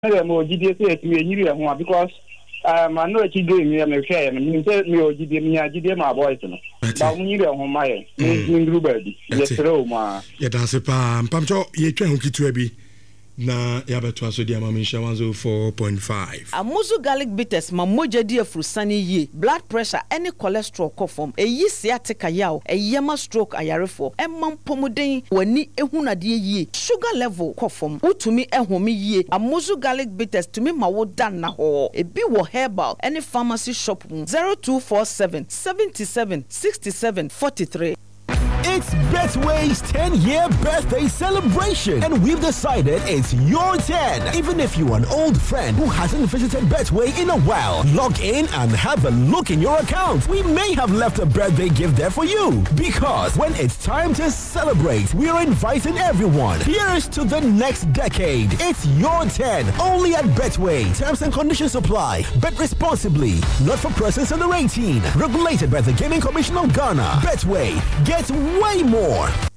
more GDS to a year because I know what you do me and share and you say me or GDM my boys. But when you on my Ruby, yes, Roma. Yet as a Pamcho, ye can hook it to be. Na yabeto so dia mamisha 104.5 amuzu garlic bitters mamoja dia frusani ye blood pressure any cholesterol kofom eyi sciatica yaw eyema stroke ayarefo emam pomuden wani ehunade ye sugar level kofom utumi ehome ye amuzu garlic bitters tumi mawo dan na ho ebi wo herbal any pharmacy shop 0247 77 67 43. It's Betway's 10-year birthday celebration, and we've decided it's your 10. Even if you're an old friend who hasn't visited Betway in a while, log in and have a look in your account. We may have left a birthday gift there for you, because when it's time to celebrate, we're inviting everyone. Here's to the next decade. It's your 10, only at Betway. Terms and conditions apply. Bet responsibly. Not for persons under 18. Regulated by the Gaming Commission of Ghana. Betway. Get way more.